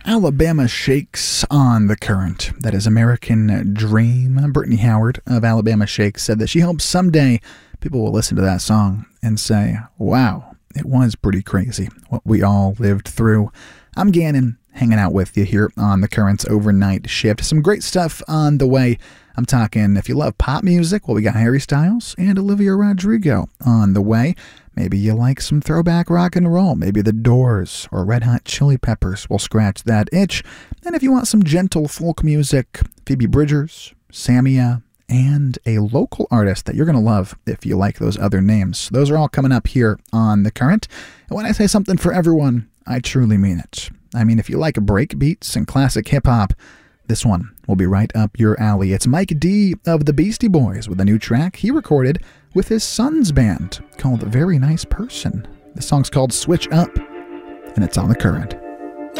Alabama Shakes on the Current. That is American Dream. Brittany Howard of Alabama Shakes said that she hopes someday people will listen to that song and say, wow, it was pretty crazy what we all lived through. I'm Gannon, hanging out with you here on the Current's Overnight Shift. Some great stuff on the way. I'm talking, if you love pop music, well, we got Harry Styles and Olivia Rodrigo on the way. Maybe you like some throwback rock and roll. Maybe the Doors or Red Hot Chili Peppers will scratch that itch. And if you want some gentle folk music, Phoebe Bridgers, Samia, and a local artist that you're going to love if you like those other names. Those are all coming up here on The Current. And when I say something for everyone, I truly mean it. I mean, if you like break beats and classic hip-hop, this one will be right up your alley. It's Mike D of the Beastie Boys with a new track he recorded with his son's band called Very Nice Person. The song's called Switch Up, and it's on The Current.